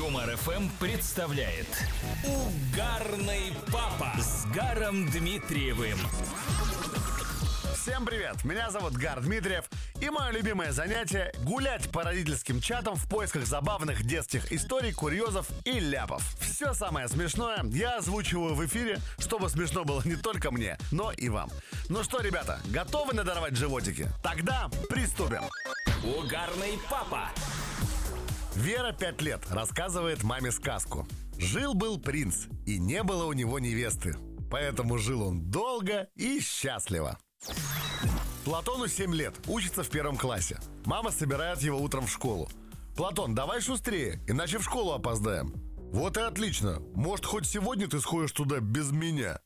Юмор ФМ представляет Угарный папа с Гаром Дмитриевым. Всем привет, меня зовут Гар Дмитриев. И мое любимое занятие – гулять по родительским чатам в поисках забавных детских историй, курьезов и ляпов. Все самое смешное я озвучиваю в эфире, чтобы смешно было не только мне, но и вам. Ну что, ребята, готовы надорвать животики? Тогда приступим. Угарный папа. Вера 5 лет рассказывает маме сказку. Жил-был принц, и не было у него невесты. Поэтому жил он долго и счастливо. Платону 7 лет, учится в 1 классе. Мама собирает его утром в школу. «Платон, давай шустрее, иначе в школу опоздаем». «Вот и отлично, может, хоть сегодня ты сходишь туда без меня».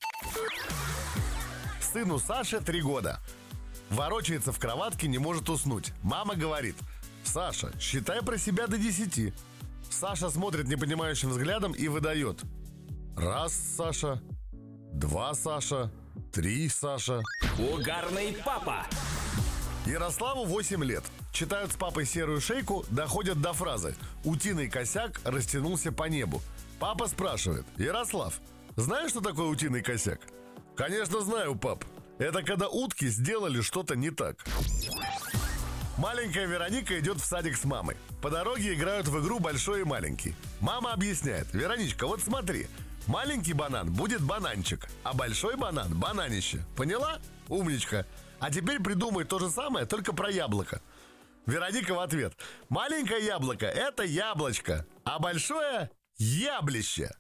Сыну Саше 3 года. Ворочается в кроватке, не может уснуть. Мама говорит: «Саша, считай про себя до 10». Саша смотрит непонимающим взглядом и выдает: «1, Саша, 2, Саша, 3, Саша». Угарный папа. Ярославу 8 лет. Читают с папой «Серую шейку», доходят до фразы «Утиный косяк растянулся по небу». Папа спрашивает: «Ярослав, знаешь, что такое утиный косяк?» «Конечно знаю, пап. Это когда утки сделали что-то не так». Маленькая Вероника идет в садик с мамой. По дороге играют в игру «Большой и маленький». Мама объясняет: «Вероничка, вот смотри, маленький банан будет бананчик, а большой банан – бананище. Поняла? Умничка. А теперь придумай то же самое, только про яблоко». Вероника в ответ: «Маленькое яблоко – это яблочко, а большое – яблище».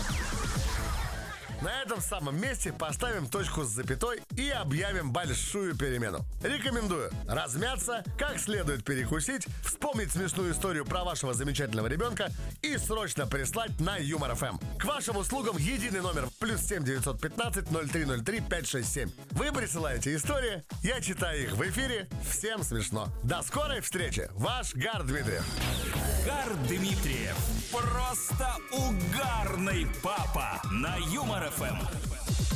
На этом самом месте поставим точку с запятой и объявим большую перемену. Рекомендую размяться, как следует перекусить, вспомнить смешную историю про вашего замечательного ребенка и срочно прислать на Юмор ФМ. К вашим услугам единый номер +7 915 0303 567. Вы присылаете истории, я читаю их в эфире. Всем смешно. До скорой встречи. Ваш Гар Дмитриев. Гар Дмитриев. Просто угарный папа на Юмор ФМ.